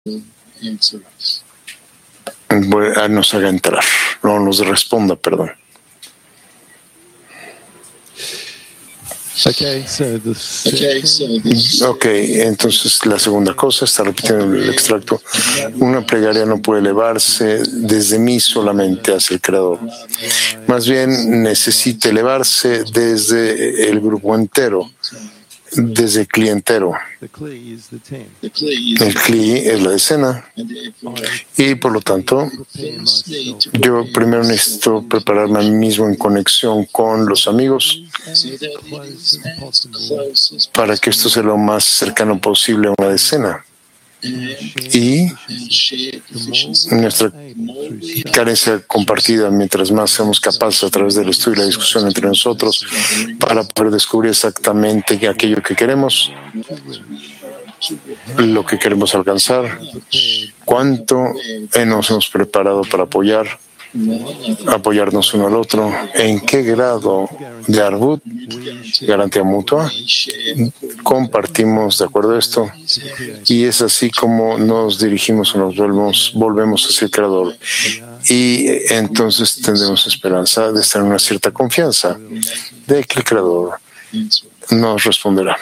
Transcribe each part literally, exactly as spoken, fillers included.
Bueno, nos haga entrar, no nos responda, perdón. Okay, so the second... Ok, entonces la segunda cosa, está repitiendo el extracto. Una plegaria no puede elevarse desde mí solamente hacia el Creador. Más bien necesita elevarse desde el grupo entero, desde el Kli entero. El Kli es la escena y por lo tanto yo primero necesito prepararme a mí mismo en conexión con los amigos para que esto sea lo más cercano posible a una decena. Y nuestra carencia compartida, mientras más seamos capaces a través del estudio y la discusión entre nosotros para poder descubrir exactamente aquello que queremos, lo que queremos alcanzar, cuánto nos hemos preparado para apoyar, apoyarnos uno al otro, en qué grado de arbut, garantía mutua, compartimos de acuerdo a esto, y es así como nos dirigimos o nos volvemos, volvemos hacia el Creador. Y entonces tendremos esperanza de estar en una cierta confianza de que el Creador nos responderá.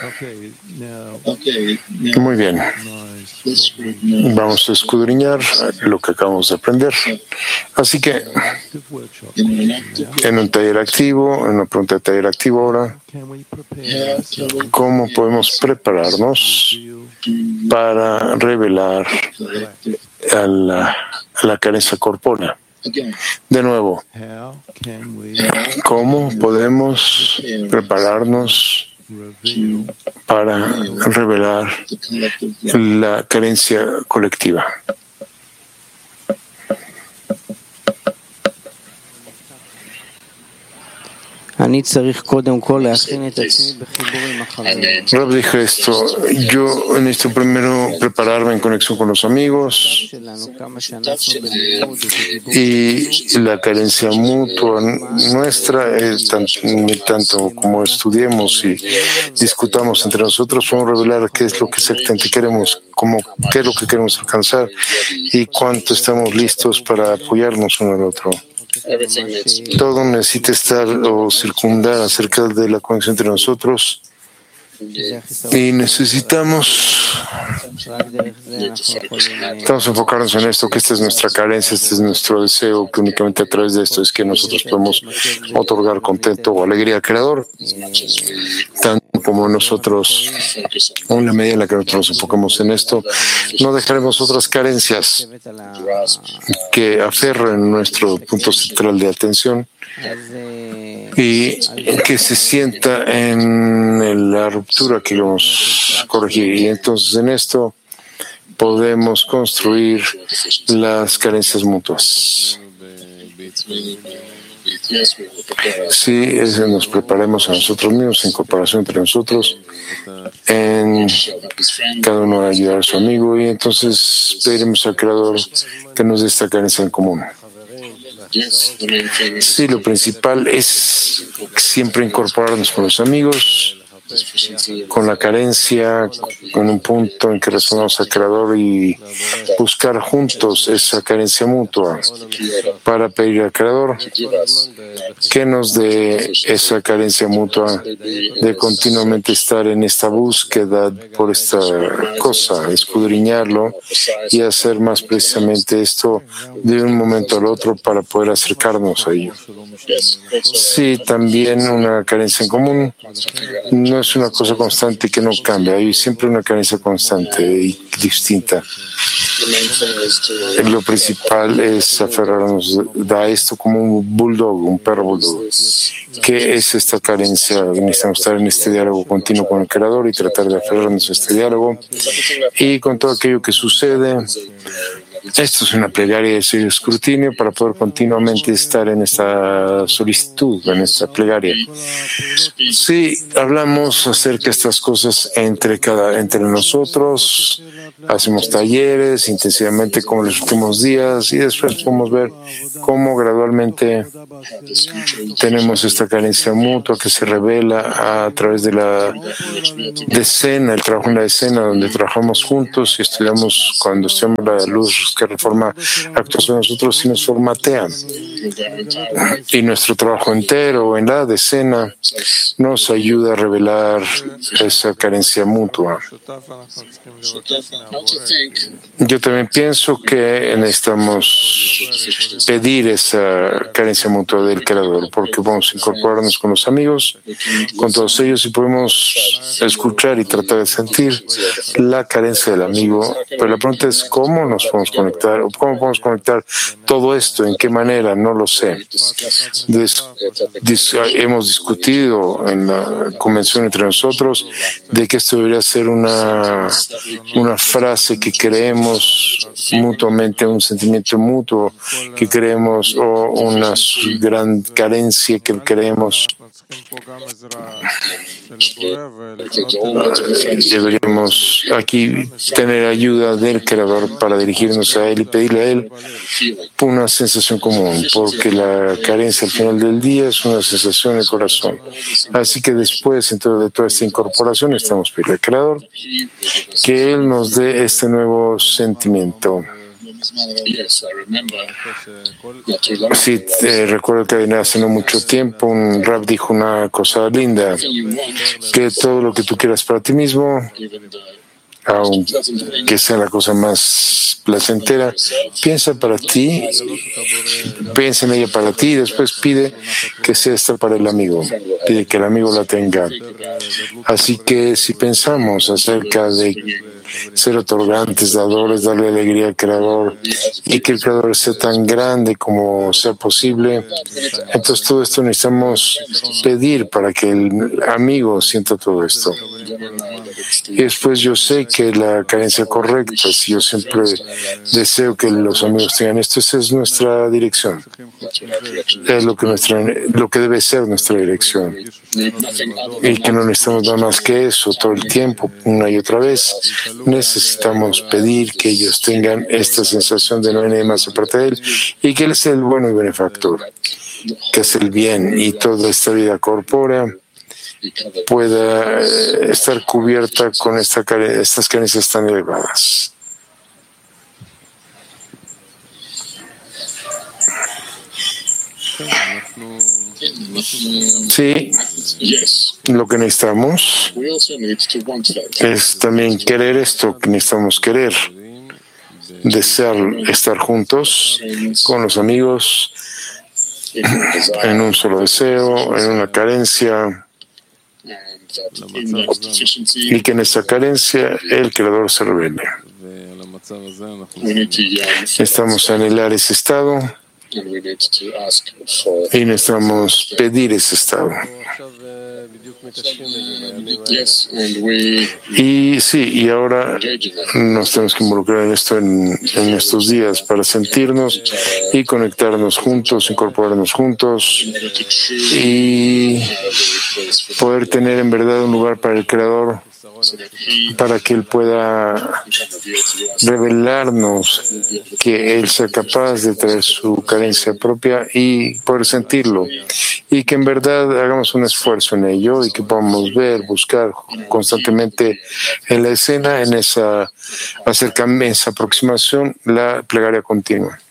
Muy bien. Vamos a escudriñar lo que acabamos de aprender. Así que, en un taller activo, en una pregunta de taller activo ahora, ¿cómo podemos prepararnos para revelar a la, a la carencia corpórea? De nuevo, ¿cómo podemos prepararnos para revelar la carencia colectiva? Rab dijo esto, yo necesito primero prepararme en conexión con los amigos y la carencia mutua nuestra, eh, tan, tanto como estudiemos y discutamos entre nosotros, podemos revelar qué es lo que exactamente queremos, cómo, qué es lo que queremos alcanzar y cuánto estamos listos para apoyarnos uno al otro. Todo necesita estar o circundar acerca de la conexión entre nosotros y necesitamos estamos enfocarnos en esto, que esta es nuestra carencia, este es nuestro deseo, que únicamente a través de esto es que nosotros podemos otorgar contento o alegría al Creador, tanto como nosotros, en la medida en la que nosotros nos enfocamos en esto, no dejaremos otras carencias que aferren nuestro punto central de atención y que se sienta en la ruptura que vamos a corregir. Y entonces en esto podemos construir las carencias mutuas. Sí, es, nos preparemos a nosotros mismos en comparación entre nosotros, en cada uno a ayudar a su amigo, y entonces pediremos al Creador que nos dé esta carencia en común. Sí, lo principal es siempre incorporarnos con los amigos, con la carencia, con un punto en que resonamos al Creador y buscar juntos esa carencia mutua para pedir al Creador que nos dé esa carencia mutua de continuamente estar en esta búsqueda por esta cosa, escudriñarlo y hacer más precisamente esto de un momento al otro para poder acercarnos a ello. Sí, también una carencia en común no es una cosa constante que no cambia, hay siempre una carencia constante y distinta. Lo principal es aferrarnos a esto como un bulldog, un perro bulldog. ¿Qué es esta carencia? Necesitamos estar en este diálogo continuo con el Creador y tratar de aferrarnos a este diálogo y con todo aquello que sucede, Esto es una plegaria de serio escrutinio para poder continuamente estar en esta solicitud, en esta plegaria. Sí, hablamos acerca de estas cosas entre cada, entre nosotros, hacemos talleres intensivamente como en los últimos días y después podemos ver cómo gradualmente tenemos esta carencia mutua que se revela a través de la decena, el trabajo en la decena, donde trabajamos juntos y estudiamos, cuando estudiamos la luz que reforma actos de nosotros y nos formatea. Y nuestro trabajo entero en la decena nos ayuda a revelar esa carencia mutua. Yo también pienso que necesitamos pedir esa carencia mutua del Creador, porque vamos a incorporarnos con los amigos, con todos ellos, y podemos escuchar y tratar de sentir la carencia del amigo. Pero la pregunta es cómo nos podemos conectar, o cómo podemos conectar todo esto, en qué manera, no lo sé. Des, dis, hemos discutido en la convención entre nosotros de que esto debería ser una, una frase que creemos mutuamente, un sentimiento mutuo que creemos, o una gran carencia que creemos. Deberíamos aquí tener ayuda del Creador para dirigirnos a Él y pedirle a Él una sensación común, porque la carencia al final del día es una sensación en el corazón. Así que después, dentro de toda esta incorporación, estamos pidiendo al Creador que Él nos dé este nuevo sentimiento. Sí, eh, recuerdo que hace no mucho tiempo un rab dijo una cosa linda, que todo lo que tú quieras para ti mismo, aunque sea la cosa más placentera, piensa para ti, piensa en ella para ti y después pide que sea esta para el amigo, pide que el amigo la tenga. Así que si pensamos acerca de ser otorgantes, dadores, darle alegría al Creador y que el Creador sea tan grande como sea posible, entonces todo esto necesitamos pedir para que el amigo sienta todo esto. Y después yo sé que la carencia correcta, si yo siempre deseo que los amigos tengan esto, esa es nuestra dirección. Es lo que, nuestra, lo que debe ser nuestra dirección. Y que no necesitamos nada más que eso todo el tiempo, una y otra vez. Necesitamos pedir que ellos tengan esta sensación de no hay nadie más aparte de Él y que Él es el bueno y benefactor, que es el bien, y toda esta vida corpórea pueda estar cubierta con esta, estas carencias tan elevadas. Sí, lo que necesitamos es también querer esto, que necesitamos querer, desear estar juntos con los amigos en un solo deseo, en una carencia, y que en esa carencia el Creador se revele. Necesitamos anhelar ese estado y necesitamos pedir ese estado. Y sí, y ahora nos tenemos que involucrar en esto en, en estos días para sentirnos y conectarnos juntos, incorporarnos juntos y poder tener en verdad un lugar para el Creador, para que Él pueda revelarnos que Él sea capaz de traer su carencia propia y poder sentirlo, y que en verdad hagamos un esfuerzo en ello y que podamos ver, buscar constantemente en la escena, en esa acercamiento, esa aproximación, la plegaria continua.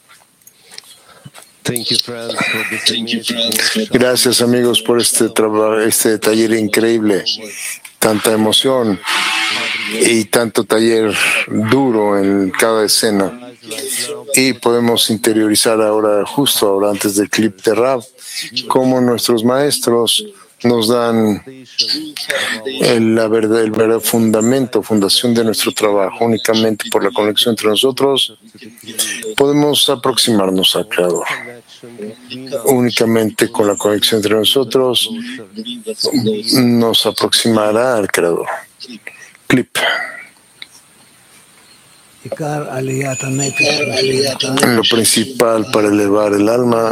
Gracias, amigos, por este trabajo, este taller increíble. Tanta emoción y tanto taller duro en cada escena. Y podemos interiorizar ahora, justo ahora, antes del clip de Rav, cómo nuestros maestros nos dan el, la verdad, el verdadero fundamento, fundación de nuestro trabajo. Únicamente por la conexión entre nosotros podemos aproximarnos al Creador. Únicamente con la conexión entre nosotros nos aproximará al Creador. Clip. Lo principal para elevar el alma,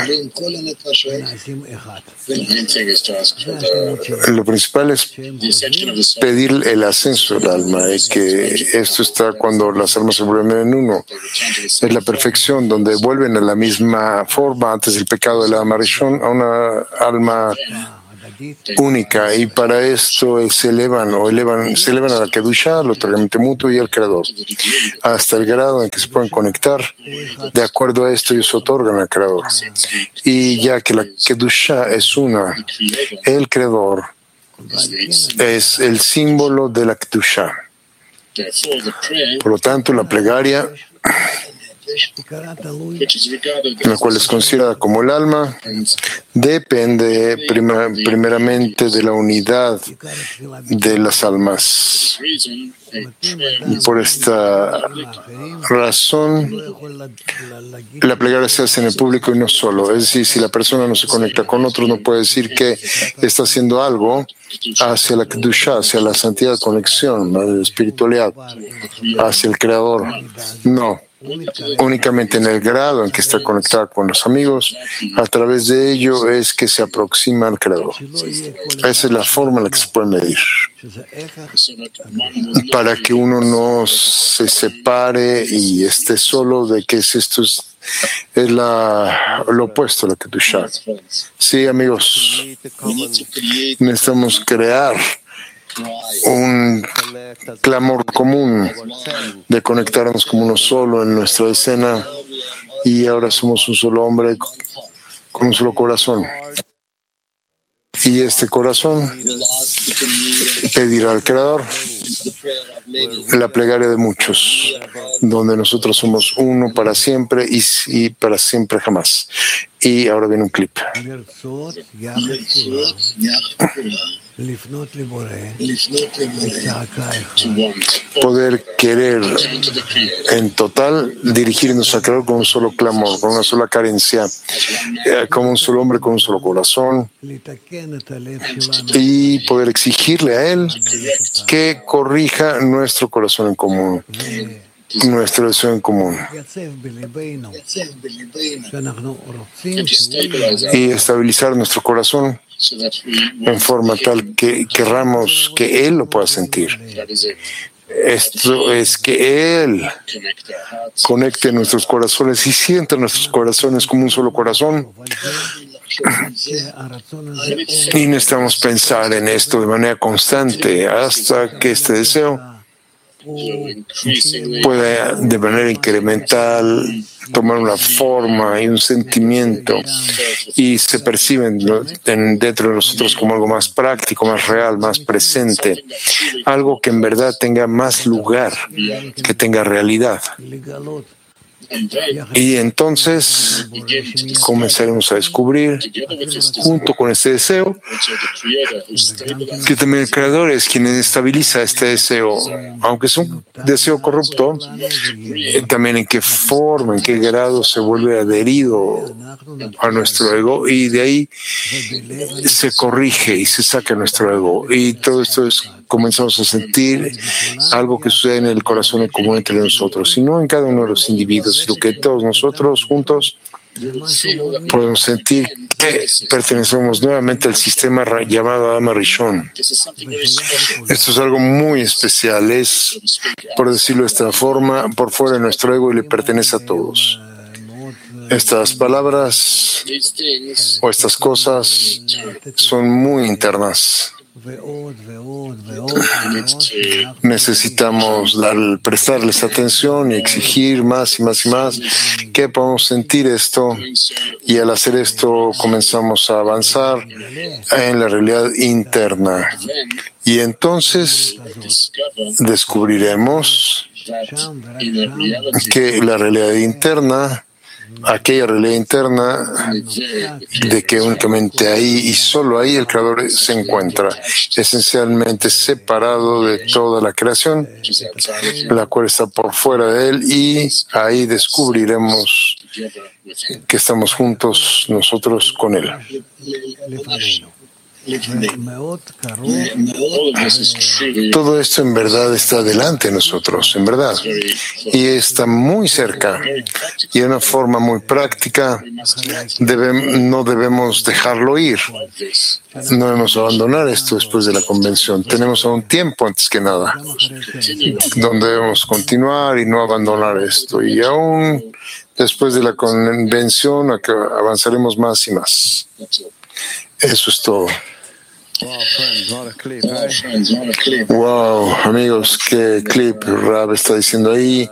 lo principal es pedir el ascenso del alma, y que esto está cuando las almas se vuelven en uno. Es la perfección, donde vuelven a la misma forma antes del pecado de la Amarishon, a una alma única, y para esto se elevan o elevan, se elevan a la Kedusha, al otorgamiento mutuo y al Creador, hasta el grado en que se pueden conectar. De acuerdo a esto, ellos otorgan al Creador. Y ya que la Kedusha es una, el Creador es el símbolo de la Kedusha. Por lo tanto, la plegaria, la cual es considerada como el alma, depende prima, primeramente de la unidad de las almas. Por esta razón, la plegaria se hace en el público y no solo. Es decir, si la persona no se conecta con otros, no puede decir que está haciendo algo hacia la Kedusha, hacia la santidad, conexión, la espiritualidad, hacia el Creador. No. Únicamente en el grado en que está conectada con los amigos, a través de ello es que se aproxima al Creador. Esa es la forma en la que se puede medir, para que uno no se separe y esté solo de que esto es, es la, lo opuesto a la Kedusha. Sí, amigos, necesitamos crear un clamor común de conectarnos como uno solo en nuestra escena, y ahora somos un solo hombre con un solo corazón. Y este corazón pedirá al Creador la plegaria de muchos, donde nosotros somos uno para siempre y, y para siempre jamás. Y ahora viene un clip. Poder querer en total dirigirnos al Creador con un solo clamor, con una sola carencia, eh, como un solo hombre con un solo corazón, y poder exigirle a Él que corrija nuestro corazón en común, nuestro deseo en común, y estabilizar nuestro corazón en forma tal que querramos que Él lo pueda sentir. Esto es que Él conecte nuestros corazones y sienta nuestros corazones como un solo corazón. Y necesitamos pensar en esto de manera constante hasta que este deseo pueda de manera incremental tomar una forma y un sentimiento, y se perciben dentro de nosotros como algo más práctico, más real, más presente, algo que en verdad tenga más lugar, que tenga realidad. Y entonces comenzaremos a descubrir, junto con este deseo, que también el Creador es quien estabiliza este deseo, aunque es un deseo corrupto, también en qué forma, en qué grado se vuelve adherido a nuestro ego, y de ahí se corrige y se saca nuestro ego. Y todo esto es, comenzamos a sentir algo que sucede en el corazón en común entre nosotros, y no en cada uno de los individuos, sino que todos nosotros juntos podemos sentir que pertenecemos nuevamente al sistema llamado Adama Rishon. Esto es algo muy especial, es, por decirlo de esta forma, por fuera de nuestro ego y le pertenece a todos. Estas palabras o estas cosas son muy internas. Necesitamos dar, prestarles atención y exigir más y más y más que podamos sentir esto, y al hacer esto comenzamos a avanzar en la realidad interna, y entonces descubriremos que la realidad interna, aquella realidad interna de que únicamente ahí y solo ahí el Creador se encuentra, esencialmente separado de toda la creación, la cual está por fuera de él, y ahí descubriremos que estamos juntos nosotros con él. Todo esto en verdad está delante de nosotros, en verdad, y está muy cerca. Y de una forma muy práctica, debe, no debemos dejarlo ir. No debemos abandonar esto después de la convención. Tenemos aún tiempo antes que nada, donde debemos continuar y no abandonar esto. Y aún después de la convención avanzaremos más y más. Eso es todo. Wow, amigos, qué clip Rab está diciendo ahí.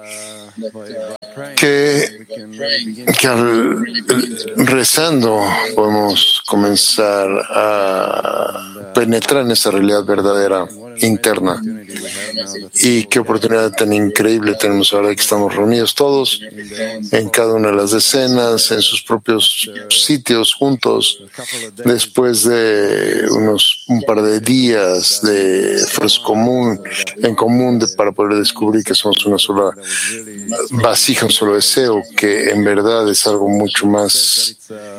Que, que al, rezando podemos comenzar a penetrar en esa realidad verdadera interna. Y qué oportunidad tan increíble tenemos ahora que estamos reunidos todos en cada una de las decenas, en sus propios sitios juntos, después de unos un par de días de esfuerzo común, en común de, para poder descubrir que somos una sola vasija, un solo deseo, que en verdad es algo mucho más.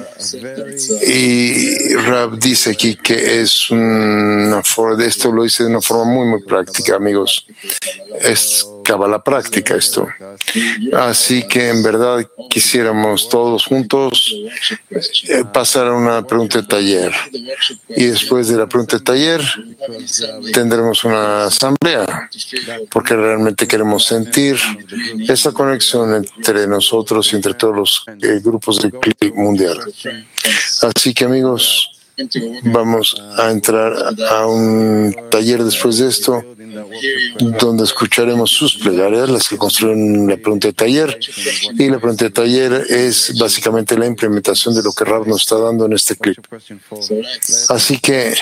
Y Rab dice aquí que es una forma, de esto lo dice de una forma muy, muy práctica, amigos. Es Kabbalah práctica esto. Así que en verdad quisiéramos todos juntos eh, pasar a una pregunta de taller. Y después de la pregunta de taller tendremos una asamblea, porque realmente queremos sentir esa conexión entre nosotros y entre todos los eh, grupos del clip mundial. Así que, amigos, vamos a entrar a un taller después de esto, donde escucharemos sus plegarias, las que construyen la pregunta de taller. Y la pregunta de taller es básicamente la implementación de lo que Rab nos está dando en este clip. Así que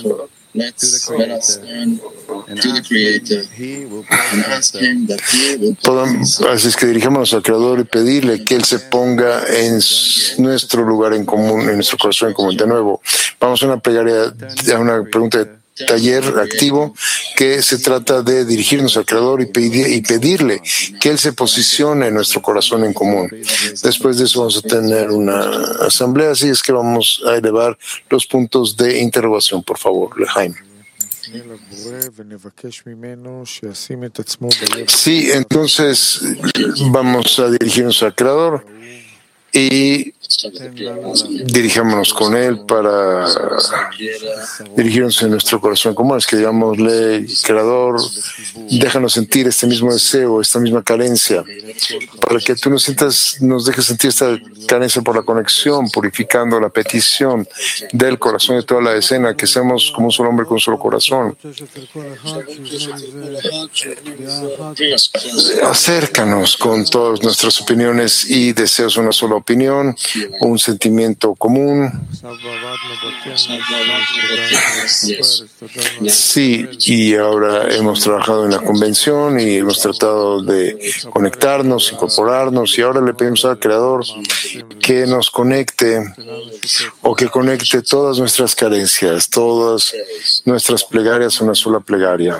Podamos, así es que dirijámonos al Creador y pedirle que Él se ponga en nuestro lugar en común, en nuestro corazón en común. De nuevo, vamos a una plegaria, a una pregunta de taller activo, que se trata de dirigirnos al Creador y, pedir, y pedirle que Él se posicione en nuestro corazón en común. Después de eso vamos a tener una asamblea, así es que vamos a elevar los puntos de interrogación, por favor, Lejaim. Sí, entonces vamos a dirigirnos al Creador y dirijámonos con Él para dirigirnos en nuestro corazón común. Es que digámosle, Creador, déjanos sentir este mismo deseo, esta misma carencia, para que tú nos sientas, nos dejes sentir esta carencia por la conexión, purificando la petición del corazón de toda la escena, que seamos como un solo hombre con un solo corazón. Acércanos con todas nuestras opiniones y deseos, una sola opinión, un sentimiento común. Sí, y ahora hemos trabajado en la convención y hemos tratado de conectarnos, incorporarnos, y ahora le pedimos al Creador que nos conecte o que conecte todas nuestras carencias, todas nuestras plegarias a una sola plegaria.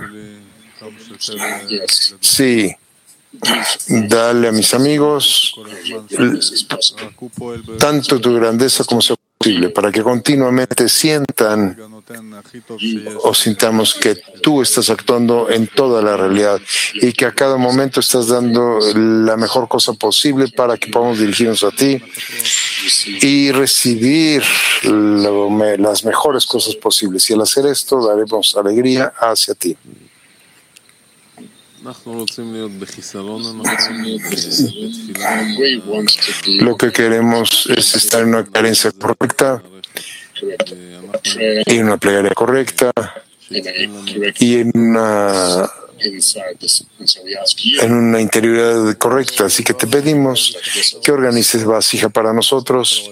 Sí. Dale a mis amigos tanto tu grandeza como sea posible, para que continuamente sientan o sintamos que tú estás actuando en toda la realidad y que a cada momento estás dando la mejor cosa posible para que podamos dirigirnos a ti y recibir lo, las mejores cosas posibles. Y al hacer esto, daremos alegría hacia ti. Lo que queremos es estar en una carencia correcta y en una plegaria correcta y en una en una interioridad correcta. Así que te pedimos que organices vasija para nosotros.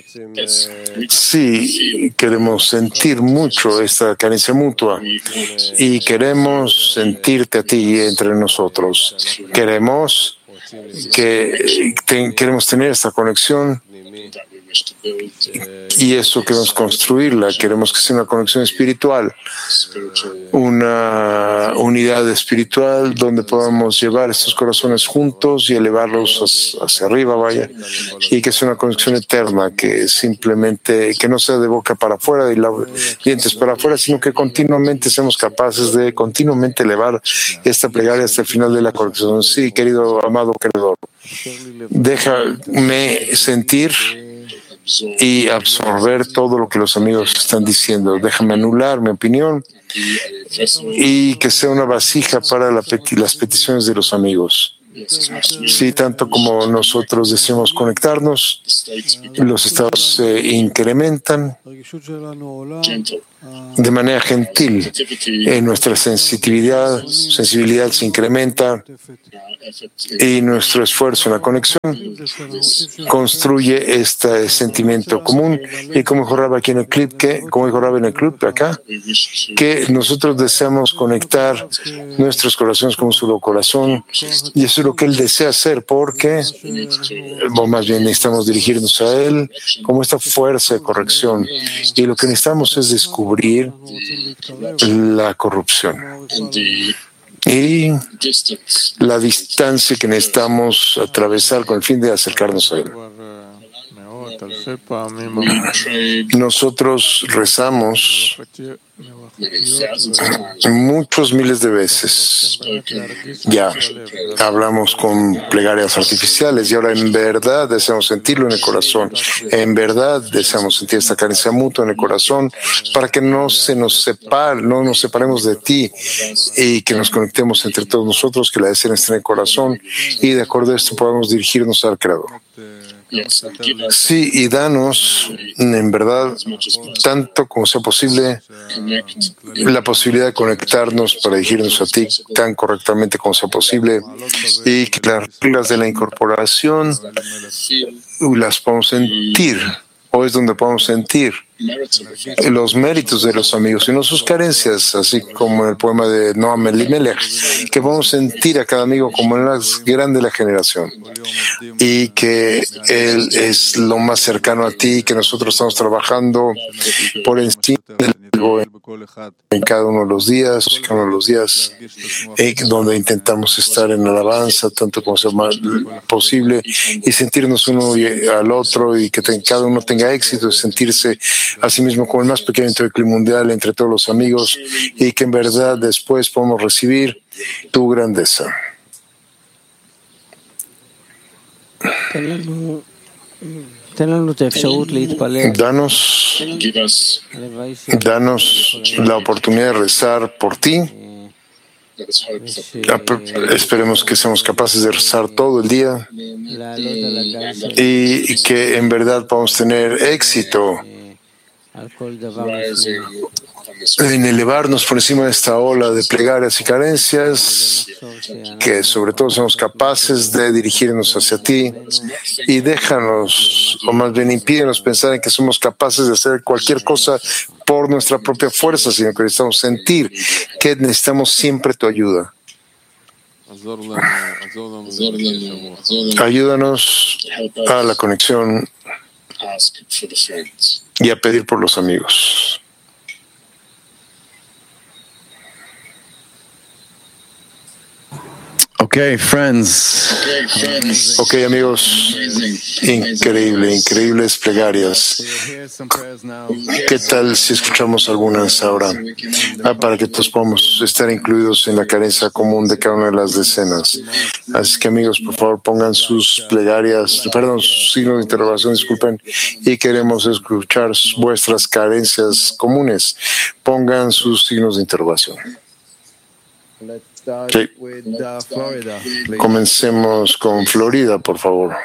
Sí, queremos sentir mucho esta carencia mutua y queremos sentirte a ti entre nosotros. Queremos que te, queremos tener esta conexión Y eso queremos construirla, queremos que sea una conexión espiritual, una unidad espiritual donde podamos llevar estos corazones juntos y elevarlos hacia, hacia arriba, vaya, y que sea una conexión eterna, que simplemente, que no sea de boca para afuera y dientes para afuera, sino que continuamente seamos capaces de continuamente elevar esta plegaria hasta el final de la conexión. Sí, querido amado creador, déjame sentir y absorber todo lo que los amigos están diciendo. Déjame anular mi opinión y que sea una vasija para la peti- las peticiones de los amigos. Sí, tanto como nosotros deseamos conectarnos, los estados se incrementan de manera gentil. En nuestra sensitividad, sensibilidad se incrementa y nuestro esfuerzo en la conexión construye este sentimiento común. Y como dijo Rab aquí en el clip, que, como dijo Rab en el clip acá, que nosotros deseamos conectar nuestros corazones con un solo corazón, y eso es lo que él desea hacer, porque, o más bien necesitamos dirigirnos a él como esta fuerza de corrección, y lo que necesitamos es descubrir la corrupción y la distancia que necesitamos atravesar con el fin de acercarnos a él. Nosotros rezamos muchos miles de veces. Ya hablamos con plegarias artificiales y ahora en verdad deseamos sentirlo en el corazón. En verdad deseamos sentir esta carencia mutua en el corazón para que no se nos separe, no nos separemos de ti y que nos conectemos entre todos nosotros, que la deseen esté en el corazón y de acuerdo a esto podamos dirigirnos al Creador. Sí, y danos, en verdad, tanto como sea posible, la posibilidad de conectarnos para dirigirnos a ti tan correctamente como sea posible y que las reglas de la incorporación las podamos sentir, o es donde podamos sentir los méritos de los amigos y no sus carencias, así como en el poema de Noam Elimelech, que podamos sentir a cada amigo como el más grande de la generación y que él es lo más cercano a ti, que nosotros estamos trabajando por encima del ego en cada uno de los días, cada uno de los días, eh, donde intentamos estar en alabanza tanto como sea más posible y sentirnos uno al otro y que ten, cada uno tenga éxito, sentirse a sí mismo como el más pequeño del clima mundial entre todos los amigos y que en verdad después podamos recibir tu grandeza. Danos, danos la oportunidad de rezar por ti. Esperemos que seamos capaces de rezar todo el día y que en verdad podamos tener éxito en elevarnos por encima de esta ola de plegarias y carencias, que sobre todo seamos capaces de dirigirnos hacia ti y déjanos, o más bien impídenos pensar en que somos capaces de hacer cualquier cosa por nuestra propia fuerza, sino que necesitamos sentir que necesitamos siempre tu ayuda. Ayúdanos a la conexión y a pedir por los amigos. Okay, friends. Ok, amigos, increíble, increíbles plegarias. ¿Qué tal si escuchamos algunas ahora? Ah, para que todos podamos estar incluidos en la carencia común de cada una de las decenas. Así que, amigos, por favor, pongan sus plegarias, perdón, sus signos de interrogación, disculpen, y queremos escuchar vuestras carencias comunes. Pongan sus signos de interrogación. Sí. Comencemos con Florida, por favor.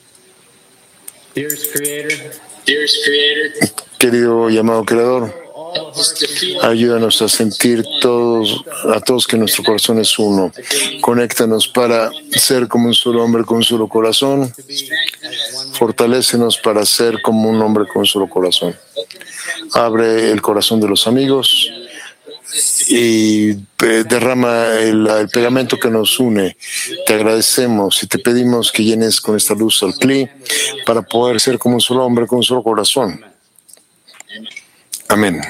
Querido y amado Creador, ayúdanos a sentir todos, a todos que nuestro corazón es uno. Conéctanos para ser como un solo hombre con un solo corazón. Fortalécenos para ser como un hombre con un solo corazón. Abre el corazón de los amigos y derrama el, el pegamento que nos une. Te agradecemos y te pedimos que llenes con esta luz al Kli para poder ser como un solo hombre, con un solo corazón. Amén.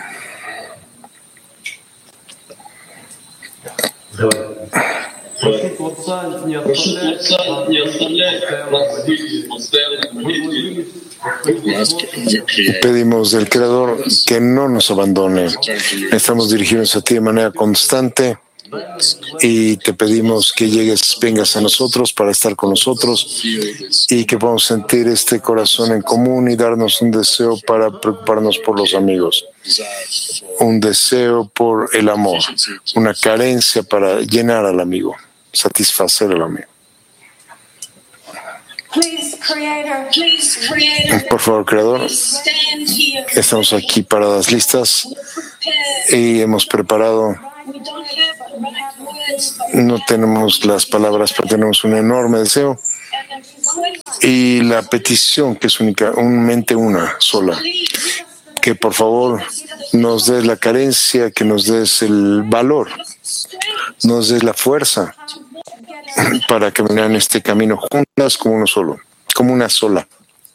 Pedimos del Creador que no nos abandone. Estamos dirigidos a ti de manera constante y te pedimos que llegues, vengas a nosotros para estar con nosotros y que podamos sentir este corazón en común y darnos un deseo para preocuparnos por los amigos, un deseo por el amor, una carencia para llenar al amigo, satisfacer al amigo. Por favor, Creador, estamos aquí paradas listas y hemos preparado. No tenemos las palabras, pero tenemos un enorme deseo y la petición que es única, un mente una sola. Que por favor nos des la carencia, que nos des el valor, nos des la fuerza para caminar en este camino juntas como uno solo, como una sola.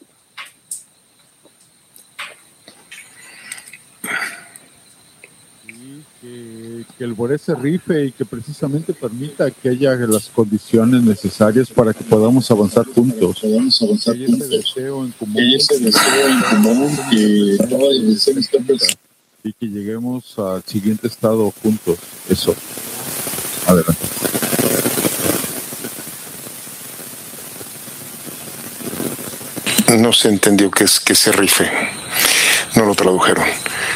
Que, que el Boré se rife y que precisamente permita que haya las condiciones necesarias para que podamos avanzar juntos. Podamos avanzar que juntos. Ese deseo en común, que ese deseo en común, que todo el deseo esté presente y que lleguemos al siguiente estado juntos. Eso. Adelante. No se entendió que es que se rife. No lo tradujeron.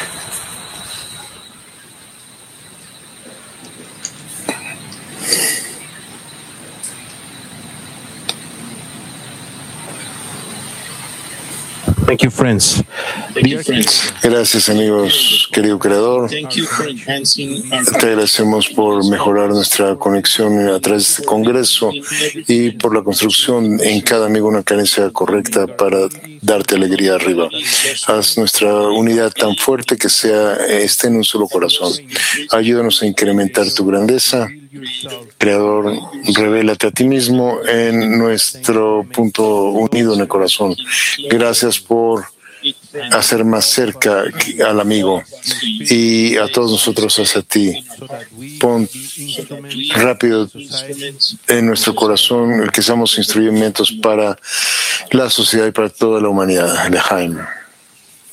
Thank you, friends. Thank you, friends. Gracias, amigos, querido Creador. Te agradecemos por mejorar nuestra conexión a través de este congreso y por la construcción en cada amigo una carencia correcta para darte alegría arriba. Haz nuestra unidad tan fuerte que sea esté en un solo corazón. Ayúdanos a incrementar tu grandeza. Creador, revélate a ti mismo en nuestro punto unido en el corazón. Gracias por hacer más cerca al amigo y a todos nosotros hacia ti. Pon rápido en nuestro corazón el que seamos instrumentos para la sociedad y para toda la humanidad. Lejaim.